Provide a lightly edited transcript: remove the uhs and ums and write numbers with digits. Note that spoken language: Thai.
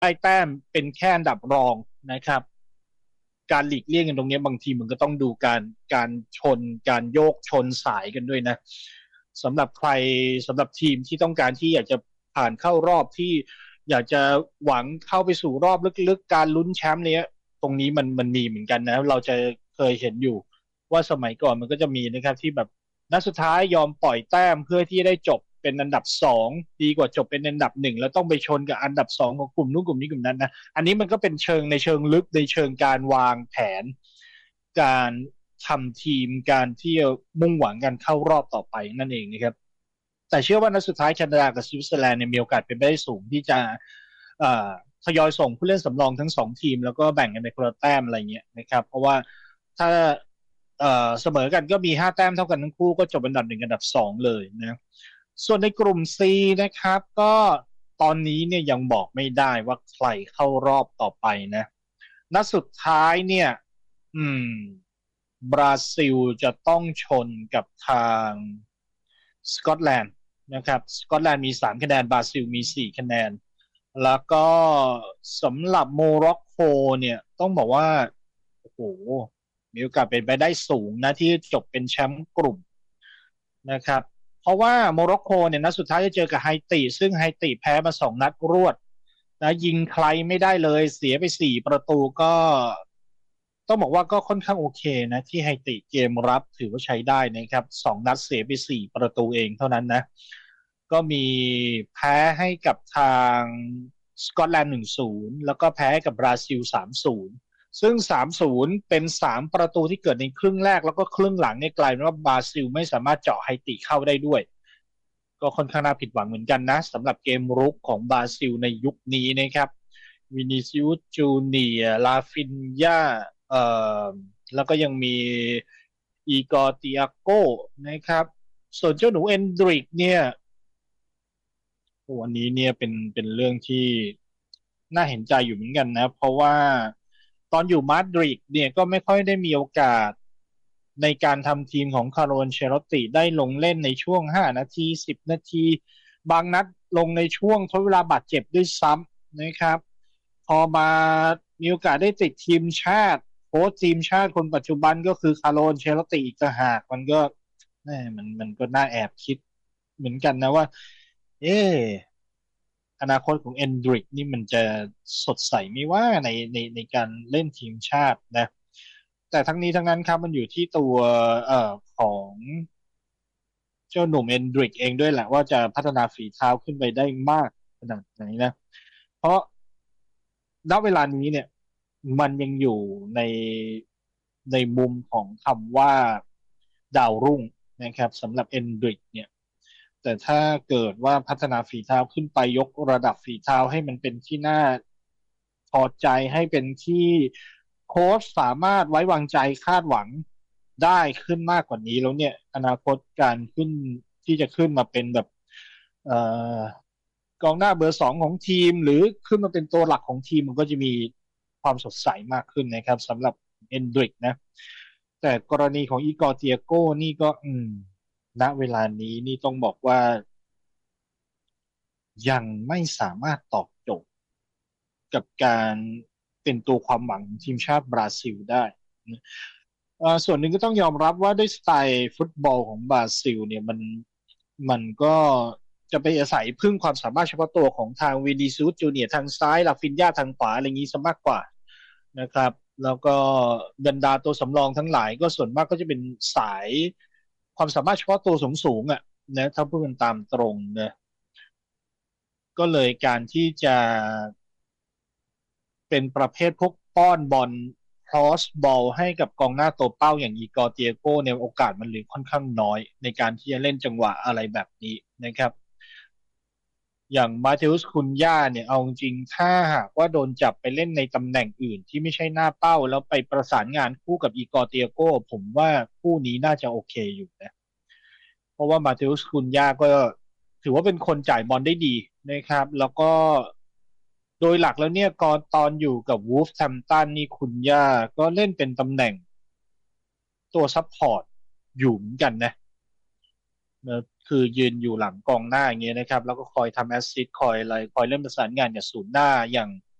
ได้แต้มเป็นแค่อันดับรองนะครับการหลีกเลี่ยงกันตรงนี้บางทีมันก็ต้องดูการชนการโยกชนสายกันด้วยนะสำหรับใครสำหรับทีมที่ต้องการที่อยากจะผ่านเข้ารอบที่อยากจะหวังเข้าไปสู่รอบลึกๆการลุ้นแชมป์เนี้ยตรงนี้มันมีเหมือนกันนะเราจะเคยเห็นอยู่ว่าสมัยก่อนมันก็จะมีนะครับที่แบบนัดสุดท้ายยอมปล่อยแต้มเพื่อที่ได้จบเป็นอันดับสองดีกว่าจบเป็นอันดับหนึ่งแล้วต้องไปชนกับอันดับสองของกลุ่มนู้นกลุ่มนี้กลุ่มนั้นนะ อันนี้มันก็เป็นเชิงในเชิงลึกในเชิงการวางแผนการทำทีมการที่มุ่งหวังการเข้ารอบต่อไปนั่นเองนะครับแต่เชื่อว่านัดสุดท้ายแคนาดากับสวิตเซอร์แลนด์เนี่ยมีโอกาสเป็นไปได้สูงที่จะเอ่อทยอยส่งผู้เล่นสำรองทั้งสองทีมแล้วก็แบ่งกันในคนละแต้มอะไรเงี้ยนะครับเพราะว่าถ้าเสมอกันก็มี5 แต้มเท่ากันทั้งคู่ก็จบอันดับหนึ่งอันดับสองเลยนะส่วนในกลุ่ม C นะครับก็ตอนนี้เนี่ยยังบอกไม่ได้ว่าใครเข้ารอบต่อไปนะนัดสุดท้ายเนี่ยอืมบราซิลจะต้องชนกับทางสกอตแลนด์นะครับสกอตแลนด์มี3 คะแนนบราซิลมี4 คะแนนแล้วก็สำหรับโมร็อกโกเนี่ยต้องบอกว่าโอ้โหมีโอกาสเป็นไปได้สูงนะที่จบเป็นแชมป์กลุ่มนะครับเพราะว่าโมร็อกโกเนี่ยนัดสุดท้ายจะเจอกับไฮติซึ่งไฮติแพ้มา2 นัดรวดนะยิงใครไม่ได้เลยเสียไป4 ประตูก็ต้องบอกว่าก็ค่อนข้างโอเคนะที่ไฮติเกมรับถือว่าใช้ได้นะครับ2 นัดเสียไป4 ประตูเองเท่านั้นนะก็มีแพ้ให้กับทางสกอตแลนด์1-0แล้วก็แพ้กับบราซิล3-0ซึ่ง3-0เป็น3 ประตูที่เกิดในครึ่งแรกแล้วก็ครึ่งหลังเนี่ยกลายเป็นว่าบราซิลไม่สามารถเจาะไฮติเข้าได้ด้วยก็ค่อนข้างน่าผิดหวังเหมือนกันนะสำหรับเกมรุกของบราซิลในยุคนี้นะครับวินิซิอุสจูเนียร์ลาฟินยาเอ่อแล้วก็ยังมีอีกอร์ติอาโกนะครับส่วนเจ้าหนูเอนดริกเนี่ยวันนี้เนี่ยเป็นเรื่องที่น่าเห็นใจอยู่เหมือนกันนะเพราะว่าตอนอยู่มาดริดเนี่ยก็ไม่ค่อยได้มีโอกาสในการทำทีมของคาร์โลนเชลอตติได้ลงเล่นในช่วง5นาที10นาทีบางนัดลงในช่วงทดเวลาบาดเจ็บด้วยซ้ำนะครับพอมามีโอกาสได้ติดทีมชาติโค้ชทีมชาติคนปัจจุบันก็คือคาร์โลนเชลอตติอีกต่างหากมันก็แหมมันก็น่าแอบคิดเหมือนกันนะว่าเอ๊ะ อนาคตของเอนดริกนี่มันจะสดใสไม่ว่าในการเล่นทีมชาตินะแต่ทั้งนี้ทั้งนั้นครับมันอยู่ที่ตัวของเจ้าหนุ่มเอนดริกเองด้วยแหละว่าจะพัฒนาฝีเท้าขึ้นไปได้มากขนาดไหนนะเพราะณเวลานี้เนี่ยมันยังอยู่ในในมุมของคำว่าดาวรุ่งนะครับสำหรับเอนดริกเนี่ย แต่ถ้าเกิดว่าพัฒนาฝีเท้าขึ้นไปยกระดับฝีเท้าให้มันเป็นที่น่าพอใจให้เป็นที่โค้ชสามารถไว้วางใจคาดหวังได้ขึ้นมากกว่านี้แล้วเนี่ยอนาคตการขึ้นที่จะขึ้นมาเป็นแบบเอ่อกองหน้าเบอร์ 2ของทีมหรือขึ้นมาเป็นตัวหลักของทีมมันก็จะมีความสดใสมากขึ้นนะครับสำหรับเอนดริกนะแต่กรณีของอีกอร์เตียโก้นี่ก็ณเวลานี้นี่ต้องบอกว่ายังไม่สามารถตอบโจทย์กับการเป็นตัวความหวังของทีมชาติบราซิลได้ส่วนหนึ่งก็ต้องยอมรับว่าด้วยสไตล์ฟุตบอลของบราซิลเนี่ยมันก็จะไปอาศัยพึ่งความสามารถเฉพาะตัวของทางวินิซิอุสจูเนียร์ทางซ้ายลาฟินยาทางขวาอะไรอย่างนี้ซะมากกว่านะครับแล้วก็บรรดาตัวสำรองทั้งหลายก็ส่วนมากก็จะเป็นสายความสามารถเฉพาะตัวสูงๆอ่ะนะถ้าพูดกันตามตรงนะก็เลยการที่จะเป็นประเภทพวกป้อนบอลครอสบอลให้กับกองหน้าตัวเป้าอย่างอีกอร์เตียโก้เนี่ยโอกาสมันเหลือค่อนข้างน้อยในการที่จะเล่นจังหวะอะไรแบบนี้นะครับอย่างมาเทอุสคุนย่าเนี่ยเอาจริงถ้าหากว่าโดนจับไปเล่นในตำแหน่งอื่นที่ไม่ใช่หน้าเป้าแล้วไปประสานงานคู่กับอีกอร์เตียโก้ผมว่าคู่นี้น่าจะโอเคอยู่นะเพราะว่ามาเทอุสคุนย่าก็ถือว่าเป็นคนจ่ายบอลได้ดีนะครับแล้วก็ โดยหลักแล้วเนี่ยก่อนตอนอยู่กับวูฟแฮมป์ตันนี่คุณย่าก็เล่นเป็นตำแหน่งตัวซัพพอร์ตอยู่เหมือนกันนะเนอะคืคือยืนอยู่หลังกองหน้าอย่างเงี้ยนะครับแล้วก็คอยทำแอสซิสต์คอยอะไรคอยเล่นประสานงานกับศูนย์หน้าอย่าง